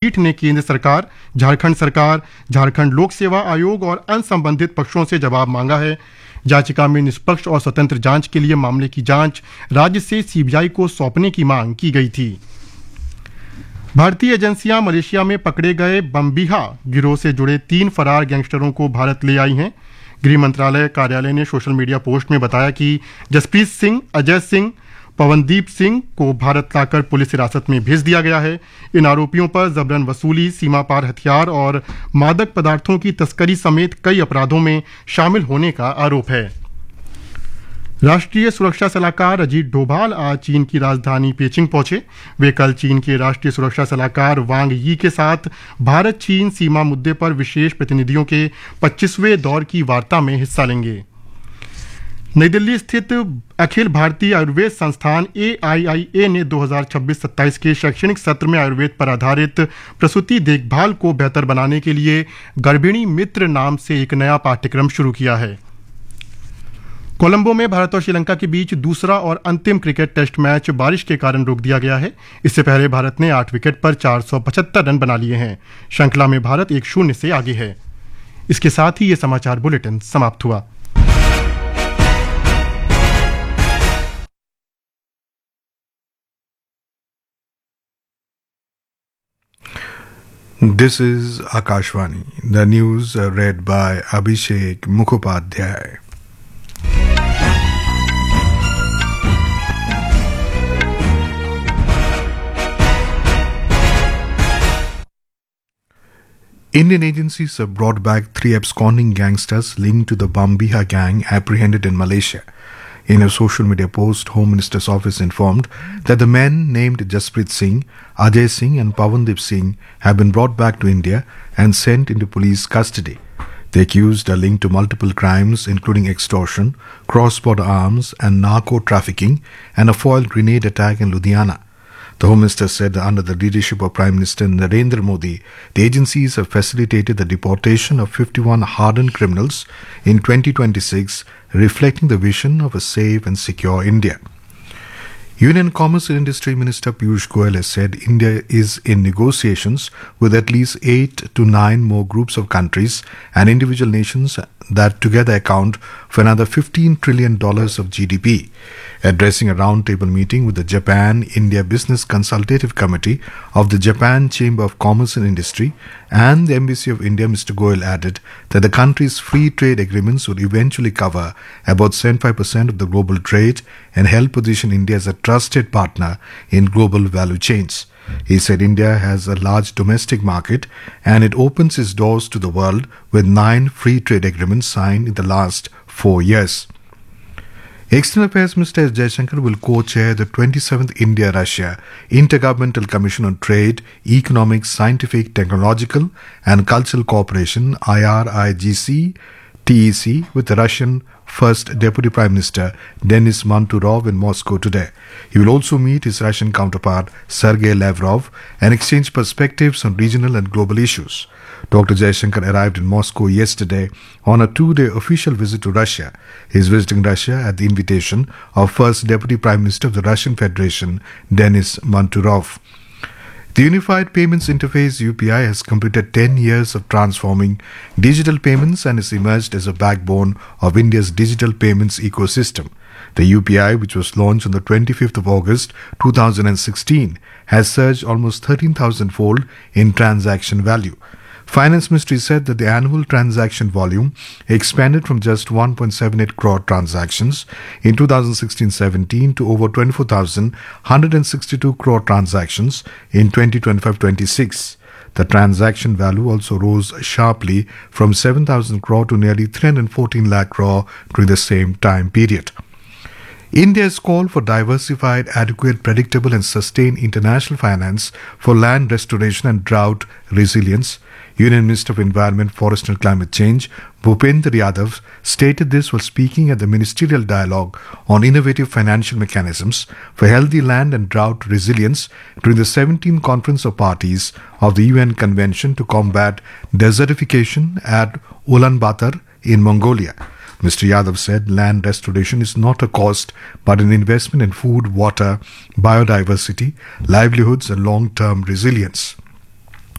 पीठ ने केंद्र सरकार, झारखंड सरकार, झारखंड लोक सेवा आयोग और अन्य संबंधित पक्षों से जवाब मांगा है। याचिका में निष्पक्ष और स्वतंत्र जांच के लिए मामले की जांच राज्य से सीबीआई को सौंपने की मांग की गई थी। भारतीय एजेंसियां मलेशिया में पकड़े गए बम्बिहा गिरोह से जुड़े 3 फरार गैंगस्टरों को भारत ले आई हैं। गृह मंत्रालय कार्यालय ने सोशल मीडिया पोस्ट में बताया कि जसप्रीत सिंह, अजय सिंह, पवनदीप सिंह को भारत लाकर पुलिस हिरासत में भेज दिया गया है। इन आरोपियों पर जबरन वसूली, सीमा पार हथियार और मादक पदार्थों की तस्करी समेत कई अपराधों में शामिल होने का आरोप है। राष्ट्रीय सुरक्षा सलाहकार अजीत डोभाल आज चीन की राजधानी पेचिंग पहुंचे। वे कल चीन के राष्ट्रीय सुरक्षा सलाहकार वांग यी के साथ भारत चीन सीमा मुद्दे पर विशेष प्रतिनिधियों के 25वें दौर की वार्ता में हिस्सा लेंगे। नई दिल्ली स्थित अखिल भारतीय आयुर्वेद संस्थान AIIA ने 2026-27 के शैक्षणिक सत्र में आयुर्वेद पर आधारित प्रसूति देखभाल को बेहतर बनाने के लिए गर्भिणी मित्र नाम से एक नया पाठ्यक्रम शुरू किया है। कोलंबो में भारत और श्रीलंका के बीच दूसरा और अंतिम क्रिकेट टेस्ट मैच बारिश के कारण रोक दिया गया है। इससे पहले भारत ने 8 विकेट पर 475 रन बना लिए हैं। श्रृंखला में भारत 1-0 से आगे है। इसके साथ ही ये समाचार बुलेटिन समाप्त हुआ। This is Akashvani. The news read by Abhishek Mukhopadhyay. Indian agencies have brought back 3 absconding gangsters linked to the Bambiha gang apprehended in Malaysia. In a social media post, Home Minister's office informed that the men named Jaspreet Singh, Ajay Singh and Pavandip Singh have been brought back to India and sent into police custody. The accused are linked to multiple crimes including extortion, cross-border arms and narco-trafficking and a foiled grenade attack in Ludhiana. The Home Minister said that under the leadership of Prime Minister Narendra Modi, the agencies have facilitated the deportation of 51 hardened criminals in 2026, reflecting the vision of a safe and secure India. Union Commerce and Industry Minister Piyush Goyal has said India is in negotiations with at least 8 to 9 more groups of countries and individual nations that together account for another $15 trillion of GDP. Addressing a roundtable meeting with the Japan-India Business Consultative Committee of the Japan Chamber of Commerce and Industry and the Embassy of India, Mr. Goyal added that the country's free trade agreements would eventually cover about 75% of the global trade and help position India as a trusted partner in global value chains. He said India has a large domestic market and it opens its doors to the world with 9 free trade agreements signed in the last 4 years. External Affairs Minister S. Jaishankar will co-chair the 27th India-Russia Intergovernmental Commission on Trade, Economic, Scientific, Technological and Cultural Cooperation IRIGC TEC with the Russian First Deputy Prime Minister Denis Manturov in Moscow today. He will also meet his Russian counterpart Sergei Lavrov and exchange perspectives on regional and global issues. Dr. Jaishankar arrived in Moscow yesterday on a 2-day official visit to Russia. He is visiting Russia at the invitation of First Deputy Prime Minister of the Russian Federation Denis Manturov. The Unified Payments Interface UPI has completed 10 years of transforming digital payments and has emerged as a backbone of India's digital payments ecosystem. The UPI, which was launched on the 25th of August 2016, has surged almost 13,000-fold in transaction value. Finance Ministry said that the annual transaction volume expanded from just 1.78 crore transactions in 2016-17 to over 24,162 crore transactions in 2025-26. The transaction value also rose sharply from 7,000 crore to nearly 314 lakh crore during the same time period. India has called for diversified, adequate, predictable and sustained international finance for land restoration and drought resilience. Union Minister of Environment, Forest and Climate Change, Bhupendra Yadav, stated this while speaking at the Ministerial Dialogue on Innovative Financial Mechanisms for Healthy Land and Drought Resilience during the 17th Conference of Parties of the UN Convention to Combat Desertification at Ulaanbaatar in Mongolia. Mr. Yadav said land restoration is not a cost but an investment in food, water, biodiversity, livelihoods and long-term resilience.